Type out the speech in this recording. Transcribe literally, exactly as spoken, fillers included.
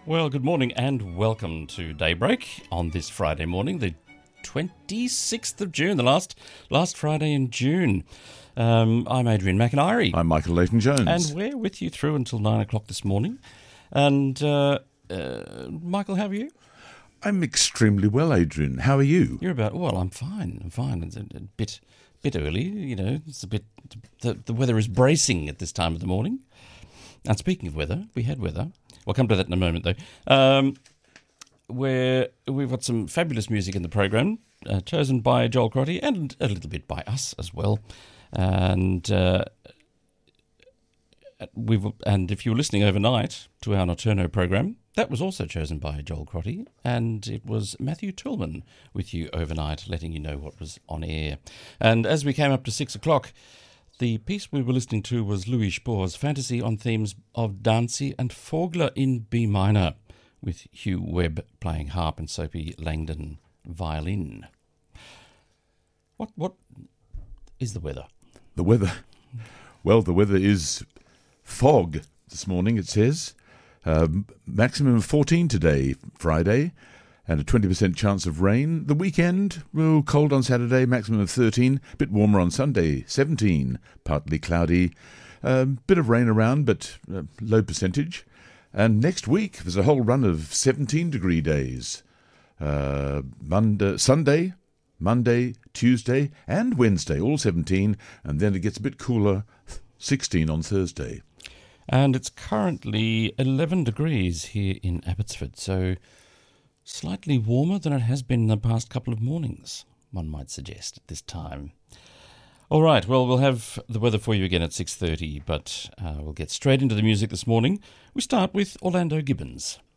Well, good morning and welcome to Daybreak on this Friday morning, the twenty-sixth of June, the last last Friday in June. Um, I'm Adrian McIntyre. I'm Michael Leighton-Jones. And we're with you through until nine o'clock this morning. And, uh, uh, Michael, how are you? I'm extremely well, Adrian. How are you? You're about, well, I'm fine, I'm fine. It's a, a bit bit early, you know, it's a bit, the, the weather is bracing at this time of the morning. And speaking of weather, we had weather. We'll come to that in a moment, though. Um, where we've got some fabulous music in the program, uh, chosen by Joel Crotty and a little bit by us as well. And uh, we've and if you were listening overnight to our Nocturno program, that was also chosen by Joel Crotty, and it was Matthew Tillman with you overnight, letting you know what was on air. And as we came up to six o'clock, the piece we were listening to was Louis Spohr's Fantasy on themes of Dancy and Fogler in B minor, with Hugh Webb playing harp and Sophie Langdon violin. What what is the weather? The weather? Well, the weather is fog this morning, it says. Um, maximum of fourteen today, Friday, and a twenty percent chance of rain. The weekend, well, cold on Saturday, maximum of thirteen. A bit warmer on Sunday, seventeen. Partly cloudy. A um, bit of rain around, but uh, low percentage. And next week, there's a whole run of seventeen-degree days. Uh, Monday, Sunday, Monday, Tuesday, and Wednesday, all seventeen. And then it gets a bit cooler, sixteen on Thursday. And it's currently eleven degrees here in Abbotsford, so slightly warmer than it has been in the past couple of mornings, one might suggest at this time. All right, well, we'll have the weather for you again at six thirty, but uh, we'll get straight into the music this morning. We start with Orlando Gibbons.